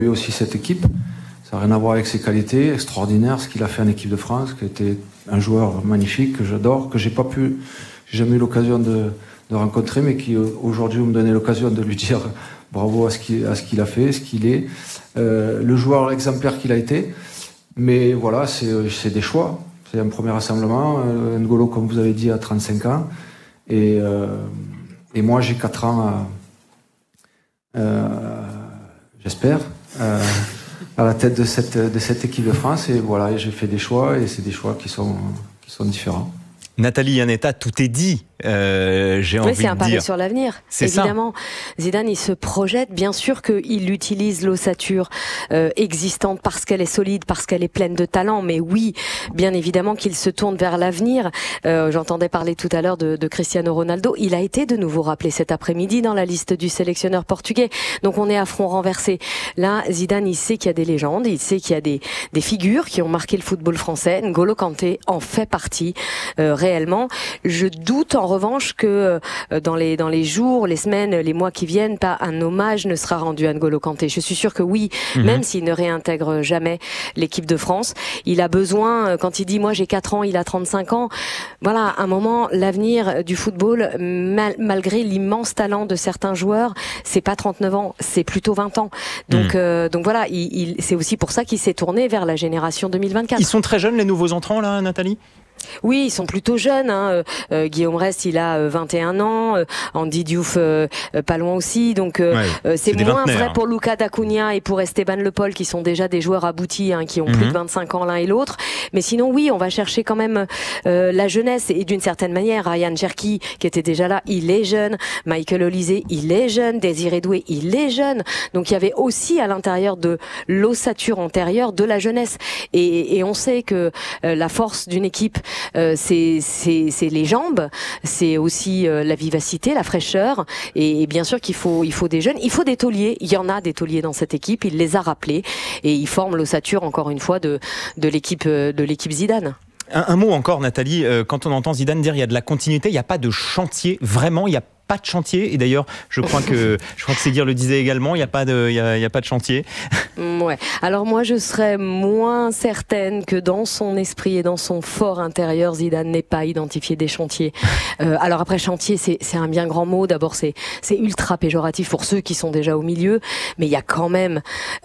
eu aussi cette équipe. Ça n'a rien à voir avec ses qualités, extraordinaire ce qu'il a fait en équipe de France, qui était un joueur magnifique que j'adore, que j'ai jamais eu l'occasion de rencontrer, mais qui aujourd'hui me donnait l'occasion de lui dire bravo à ce qu'il a fait, ce qu'il est, le joueur exemplaire qu'il a été. Mais voilà, c'est des choix. C'est un premier rassemblement. N'Golo, comme vous avez dit, a 35 ans. Et moi, j'ai 4 ans, j'espère, à la tête de cette équipe de France. Et voilà, j'ai fait des choix, et c'est des choix qui sont différents. Nathalie Iannetta, tout est dit. J'ai envie de dire. C'est un pari sur l'avenir. C'est évidemment. Ça. Zidane, il se projette. Bien sûr qu'il utilise l'ossature existante parce qu'elle est solide, parce qu'elle est pleine de talent. Mais oui, bien évidemment qu'il se tourne vers l'avenir. J'entendais parler tout à l'heure de Cristiano Ronaldo. Il a été de nouveau rappelé cet après-midi dans la liste du sélectionneur portugais. Donc on est à front renversé. Là, Zidane, il sait qu'il y a des légendes, il sait qu'il y a des figures qui ont marqué le football français. N'Golo Kanté en fait partie réellement. Je doute en revanche que dans les jours, les semaines, les mois qui viennent, pas un hommage ne sera rendu à N'Golo Kanté. Je suis sûre que oui, même s'il ne réintègre jamais l'équipe de France, il a besoin, quand il dit moi j'ai 4 ans, il a 35 ans, voilà, à un moment, l'avenir du football, malgré l'immense talent de certains joueurs, c'est pas 39 ans, c'est plutôt 20 ans. Donc voilà, c'est aussi pour ça qu'il s'est tourné vers la génération 2024. Ils sont très jeunes les nouveaux entrants là, Nathalie ? Oui, ils sont plutôt jeunes. Guillaume Rest, il a 21 ans. Andy Diouf, pas loin aussi. Donc, c'est moins vrai pour Lucas Dacunia et pour Esteban Le Pol, qui sont déjà des joueurs aboutis, qui ont plus de 25 ans l'un et l'autre. Mais sinon, oui, on va chercher quand même la jeunesse. Et d'une certaine manière, Ryan Cherki, qui était déjà là, il est jeune. Michael Olise, il est jeune. Désiré Doué, il est jeune. Donc, il y avait aussi à l'intérieur de l'ossature antérieure de la jeunesse. Et on sait que la force d'une équipe, c'est les jambes, c'est aussi la vivacité, la fraîcheur, et bien sûr qu'il faut des jeunes, il faut des tauliers. Il y en a des tauliers dans cette équipe, il les a rappelés et ils forment l'ossature encore une fois de l'équipe Zidane. Un mot encore, Nathalie, quand on entend Zidane dire il y a de la continuité, il n'y a pas de chantier, vraiment, il y a pas de chantier. Et d'ailleurs, je crois que Séguir le disait également, il n'y a pas de chantier. Ouais. Alors moi, je serais moins certaine que dans son esprit et dans son fort intérieur, Zidane n'ait pas identifié des chantiers. Alors après, chantier, c'est un bien grand mot. D'abord, c'est ultra péjoratif pour ceux qui sont déjà au milieu, mais il y a quand même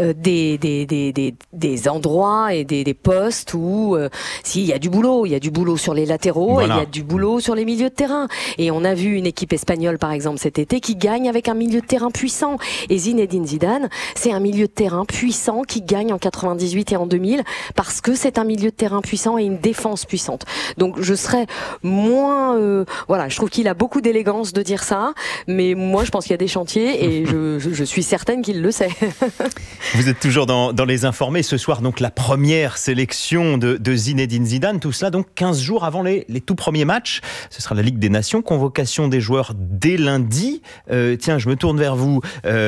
des endroits et des postes où s'il y a du boulot, il y a du boulot sur les latéraux, voilà. Et il y a du boulot sur les milieux de terrain. Et on a vu une équipe espagnole, par exemple, cet été, qui gagne avec un milieu de terrain puissant. Et Zinedine Zidane, c'est un milieu de terrain puissant qui gagne en 98 et en 2000 parce que c'est un milieu de terrain puissant et une défense puissante. Donc je serais moins... voilà, je trouve qu'il a beaucoup d'élégance de dire ça, mais moi je pense qu'il y a des chantiers et je suis certaine qu'il le sait. Vous êtes toujours dans Les Informés. Ce soir, donc, la première sélection de Zinedine Zidane. Tout cela, donc, 15 jours avant les tout premiers matchs. Ce sera la Ligue des Nations. Convocation des joueurs dès lundi. Tiens, je me tourne vers vous,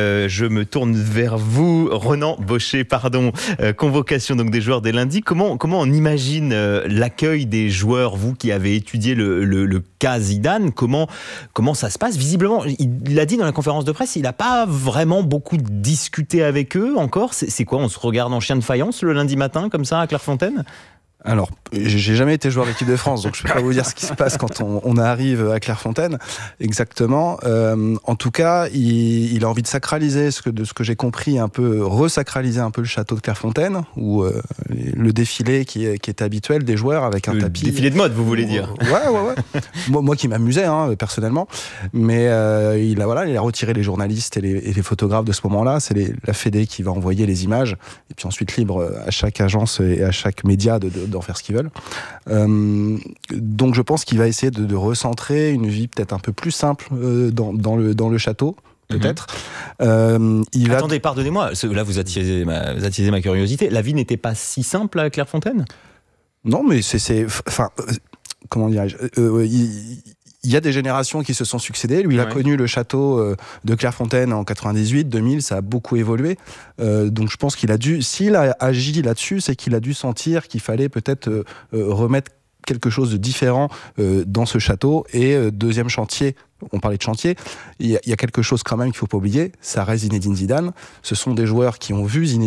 Ronan Baucher, pardon. Convocation donc des joueurs dès lundi. Comment on imagine l'accueil des joueurs, vous qui avez étudié le cas Zidane, comment ça se passe? Visiblement, il l'a dit dans la conférence de presse, il n'a pas vraiment beaucoup discuté avec eux encore. C'est quoi, on se regarde en chien de faïence le lundi matin, comme ça, à Clairefontaine? Alors, j'ai jamais été joueur d'équipe de France, donc je peux pas vous dire ce qui se passe quand on arrive à Clairefontaine, exactement. En tout cas, il a envie de sacraliser, de ce que j'ai compris, un peu resacraliser un peu le château de Clairefontaine, où le défilé qui est habituel des joueurs avec un tapis. Défilé de mode, vous voulez dire? Ouais. moi qui m'amusais, personnellement. Mais il a retiré les journalistes et les photographes de ce moment-là. C'est la Fédé qui va envoyer les images, et puis ensuite libre à chaque agence et à chaque média d'en faire ce qu'ils veulent. Donc je pense qu'il va essayer de recentrer une vie peut-être un peu plus simple dans le château, peut-être. Attendez, pardonnez-moi, là vous attisez ma curiosité. La vie n'était pas si simple à Clairefontaine? Non, mais comment dirais-je, il y a des générations qui se sont succédées. Lui, il a connu le château de Clairefontaine en 98, 2000, ça a beaucoup évolué. Donc je pense qu'il a dû, s'il a agi là-dessus, c'est qu'il a dû sentir qu'il fallait peut-être remettre quelque chose de différent dans ce château. Et deuxième chantier, on parlait de chantier, il y a quelque chose quand même qu'il ne faut pas oublier, ça reste Zinedine Zidane. Ce sont des joueurs qui ont vu Zinedine